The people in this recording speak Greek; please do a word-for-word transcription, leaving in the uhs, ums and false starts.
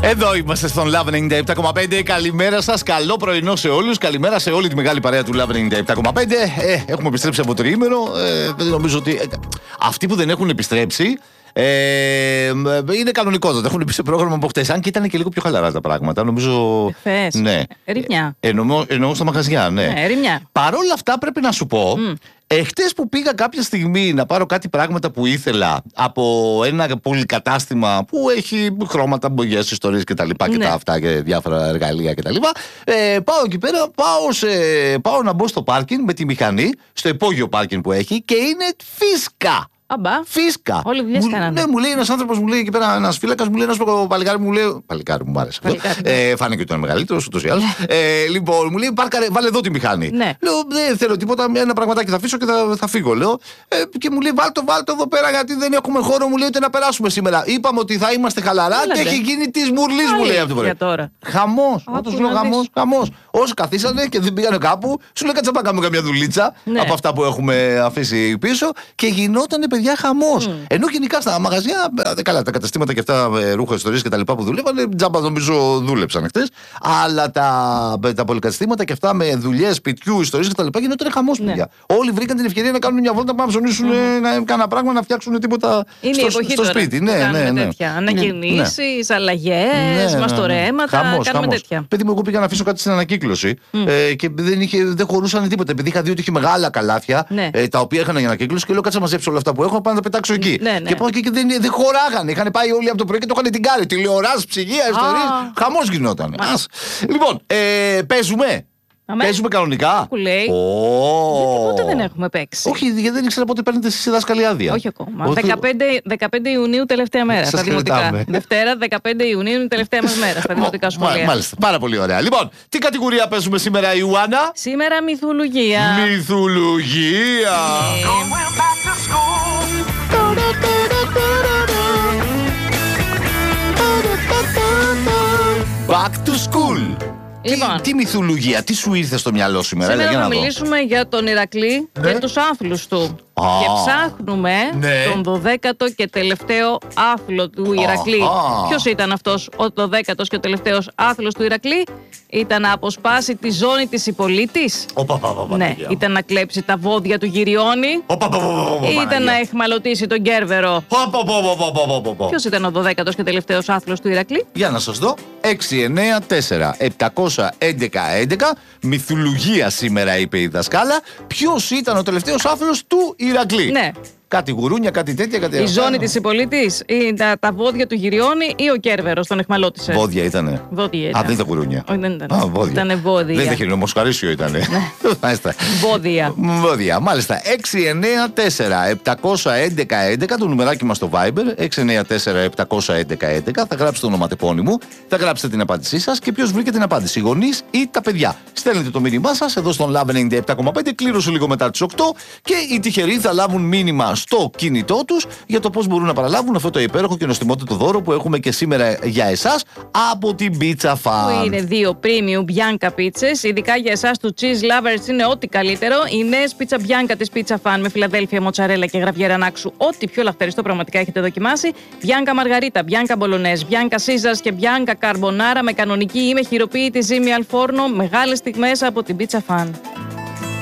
Εδώ είμαστε στον Love ενενήντα επτά κόμμα πέντε. Καλημέρα σας, καλό πρωινό σε όλους. Καλημέρα σε όλη τη μεγάλη παρέα του Love ενενήντα επτά κόμμα πέντε. Ε, έχουμε επιστρέψει από τριήμερο. Ε, νομίζω ότι ε, αυτοί που δεν έχουν επιστρέψει Ε, είναι κανονικό. Δεν έχουν πει σε πρόγραμμα από χτες. Αν και ήταν και λίγο πιο χαλαρά τα πράγματα. Νομίζω. Εχθές. Ναι. Ρημιά. Εννοώ, εννοώ στα μαγαζιά, ναι. Ναι, ρημιά. Παρ' όλα αυτά πρέπει να σου πω. Mm. Εχθές που πήγα κάποια στιγμή να πάρω κάτι πράγματα που ήθελα από ένα πολυκατάστημα που έχει χρώματα, μπογιές, ιστορίες κτλ. Και, ναι. και τα αυτά και διάφορα εργαλεία κτλ. Ε, πάω εκεί πέρα, πάω, σε, πάω να μπω στο πάρκινγκ με τη μηχανή, στο υπόγειο πάρκινγκ που έχει και είναι φύσκα. Αμπά. Φύσκα. Όλοι δουλειές κάνανε. Ναι, μου λέει ένας άνθρωπος, μου λέει εκεί πέρα ένας φύλακας, μου λέει ένας παλικάρι, μου λέει. Παλικάρι μου άρεσε αυτό. Ε, φάνηκε ότι ήταν μεγαλύτερος, ούτως ή άλλως. ε, λοιπόν, μου λέει πάρκαρε, βάλε εδώ τη μηχανή. Ναι. Λέω δεν θέλω τίποτα, ένα πραγματάκι θα αφήσω και θα, θα φύγω. Λέω. Ε, και μου λέει βάλτε βάλτε εδώ πέρα γιατί δεν έχουμε χώρο, μου λέει ούτε να περάσουμε σήμερα. Είπαμε ότι θα είμαστε χαλαρά Έλατε. Και έχει γίνει τη μουρλή, μου λέει αυτό. Χαμός. Όντως λέω χαμός. Χαμός. Όσοι καθίσανε και δεν πήγανε κάπου, σου λέει κάτσε να κάνουμε καμιά δουλίτσα ναι. από αυτά που έχουμε αφήσει πίσω και γινόταν παιδιά χαμός. Mm. Ενώ γενικά στα μαγαζιά, καλά, τα καταστήματα και αυτά, ρούχα, ιστορίες και τα λοιπά που δουλεύανε, τζάμπα νομίζω δούλεψαν χτες. Αλλά τα, τα πολυκαταστήματα και αυτά με δουλειές, σπιτιού, ιστορίες και τα λοιπά γινόταν χαμός, ναι. παιδιά. Όλοι βρήκαν την ευκαιρία να κάνουν μια βόλτα, να ψωνίσουν mm. να κάνουν πράγμα, να φτιάξουν τίποτα είναι στο, εποχή στο τώρα, σπίτι. Ναι, ναι, ναι. Ανακοινήσεις, ναι. αλλαγές, ναι, μαστορέματα. Ναι, ναι. Χαμός, κάνουμε χαμός. τέτοια. Παιδί μου, εγώ πήγα να αφήσω κάτι στην ανακύκλωση mm. ε, και δεν, είχε, δεν χωρούσαν τίποτα. Επειδή είχα δει ότι είχε μεγάλα καλάθια ναι. ε, τα οποία είχαν για ανακύκλωση και λέω κάτσε να μαζέψω όλα αυτά που έχω, πάω να τα πετάξω εκεί. Ναι, ναι. Και πάω εκεί και δεν, δεν χωράγανε. Είχαν πάει όλοι από το πρωί και το είχαν την κάρη. Τηλεοράσει, ψυγεία, ιστορίες. Χαμός γινόταν. Λοιπόν, ε, παίζουμε. Αμέ. Παίζουμε κανονικά. Που λέει. Oh. Γιατί πότε δεν έχουμε παίξει. Όχι, γιατί δεν ήξερα πότε παίρνετε εσείς δάσκαλοι άδεια. Όχι ακόμα. Όχι. δεκαπέντε Ιουνίου τελευταία μέρα. Στα δημοτικά. Δευτέρα δεκαπέντε Ιουνίου είναι τελευταία μας μέρα στα δημοτικά σχολεία. Μάλιστα. Πάρα πολύ ωραία. Λοιπόν, τι κατηγορία παίζουμε σήμερα, Ιουάννα? Σήμερα μυθολογία. Μυθολογία. Back to school. Λοιπόν, τι, τι μυθολογία, τι σου ήρθε στο μυαλό σήμερα? Σήμερα για θα να μιλήσουμε για τον Ηρακλή ναι. και τους άθλους του. Ah. Και ψάχνουμε ναι. τον δωδέκατο και τελευταίο άθλο του Ηρακλή. Ah. Ποιος ήταν αυτός ο δωδέκατος και ο τελευταίος άθλος του Ηρακλή? Ήταν να αποσπάσει τη ζώνη της Ιππολίτης. Oh, oh, oh, oh, ναι. yeah. Ήταν να κλέψει τα βόδια του Γυριώνη. Oh, oh, oh, oh, oh, ήταν yeah. να εχμαλωτήσει τον Κέρβερο. Oh, oh, oh, oh, oh, oh. Ποιος ήταν ο δωδέκατος και τελευταίος άθλος του Ηρακλή? Για να σας δω. έξι εννιά τέσσερα επτακόσια έντεκα έντεκα. Μυθολογία σήμερα, είπε η δασκάλα. Ποιος ήταν ο τελευταίος άθλος του Ηρακλή? Ναι. Κάτι γουρούνια, κάτι τέτοια, κάτι η αυτά. Ζώνη της Ιππολίτης ή τα, τα βόδια του Γυριώνη ή ο Κέρβερος τον εχμαλώτησε? Βόδια ήτανε. Βόδια ήταν. Α, δεν ήταν γουρούνια. Όχι, δεν ήταν. Α, βόδια. Ήτανε βόδια. Δεν είχε νομοσκαρίσιο ήτανε. Μάλιστα. Βόδια. Βόδια. Μάλιστα. έξι εννιά τέσσερα επτακόσια έντεκα έντεκα το νουμεράκι μας στο Viber. έξι εννιά τέσσερα επτακόσια έντεκα έντεκα. Θα γράψετε το ονοματεπώνυμο, θα γράψετε την απάντησή σας και ποιος βρήκε την απάντηση, οι γονείς ή τα παιδιά. Στέλνετε το μήνυμά σας εδώ στον Love ενενήντα επτά κόμμα πέντε. Κλήρωσε λίγο μετά τις οκτώ και οι τυχεροί θα λάβουν μήνυμα στο κινητό τους για το πώς μπορούν να παραλάβουν αυτό το υπέροχο και νοστιμότατο δώρο που έχουμε και σήμερα για εσάς από την Pizza Fan. Που είναι δύο premium Bianca πίτσες, ειδικά για εσάς του cheese lovers είναι ό,τι καλύτερο. Οι νέες πίτσα Bianca της Pizza Fan με Φιλαδέλφια, μοτσαρέλα και γραβιέρα ανάξου, ό,τι πιο λαχταριστό πραγματικά έχετε δοκιμάσει. Bianca Margarita, Bianca Bolognese, Bianca Caesars και Bianca Carbonara με κανονική ή με χειροποίητη ζύμη αλφόρνο. Μεγάλες στιγμές από την Pizza Fan.